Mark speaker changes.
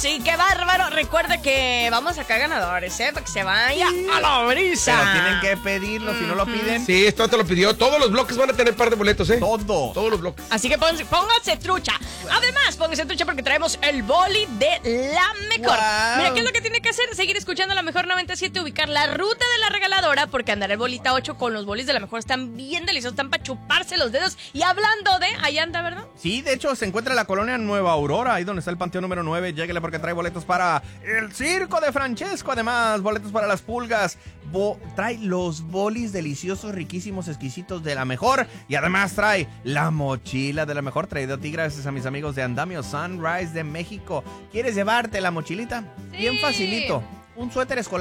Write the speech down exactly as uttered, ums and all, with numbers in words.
Speaker 1: Sí, qué bárbaro. Recuerda que vamos a sacar ganadores, ¿eh? Para que se vaya a la brisa.
Speaker 2: Pero tienen que pedirlo, si no lo piden.
Speaker 3: Sí, esto te lo pidió. Todos los bloques van a tener par de boletos, ¿eh?
Speaker 2: Todo.
Speaker 3: Todos los bloques.
Speaker 1: Así que pónganse, pónganse trucha. Además, pónganse trucha porque traemos el boli de la mejor.
Speaker 2: Wow.
Speaker 1: Mira, ¿qué es lo que tiene que hacer? Seguir escuchando la mejor noventa y siete, ubicar la ruta de la regaladora, porque andar el bolita ocho con los bolis de la mejor están bien deliciosos, están para chuparse los dedos. Y hablando de, ahí anda, ¿verdad?
Speaker 2: Sí, de hecho, se encuentra en la colonia Nueva Aurora, ahí donde está el panteón número nueve. Lléguele porque trae boletos para el circo de Francesco. Además, boletos para las pulgas. Bo- trae los bolis deliciosos, riquísimos, exquisitos de la mejor. Y además trae la mochila de la mejor, traído a ti gracias a mis amigos de Andamio Sunrise de México. ¿Quieres llevarte la mochilita?
Speaker 1: Sí.
Speaker 2: Bien facilito. Un suéter escolar